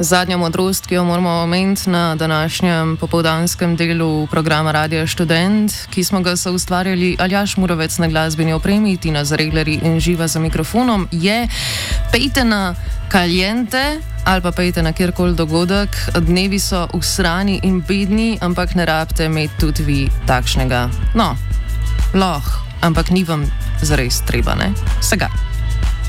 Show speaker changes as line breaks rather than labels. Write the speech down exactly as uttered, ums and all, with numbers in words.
Zadnja modrost, ki jo moramo omeniti na današnjem popoldanskem delu programa Radia Študent, ki smo ga soustvarjali Aljaž Murovec na glasbeni opremi, Tina Zreglerji in Živa za mikrofonom, je pejte na Caliente ali pa pejte na kjerkoli dogodek. Dnevi so usrani in bedni, ampak ne rabite imeti tudi vi takšnega. No, loh, ampak ni vam zares treba, ne? Vsega.